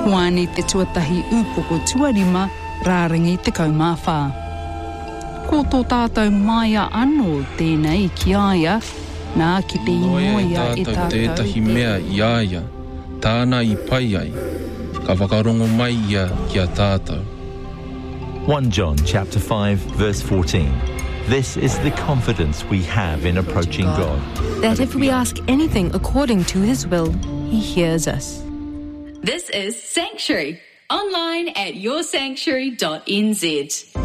Kuani te tuatahi upoko tuarima, rārangi te kaumawha. Ko tō tātou maia anō tēnei ki aia, nā ki te inoia e tātou tētahi mea i aia, tāna i pai ai, ka whakarongo mai ia ki a tātou. 1 John chapter 5 verse 14. This is the confidence we have in approaching God. That if we ask anything according to his will, he hears us. This is Sanctuary, online at yoursanctuary.nz.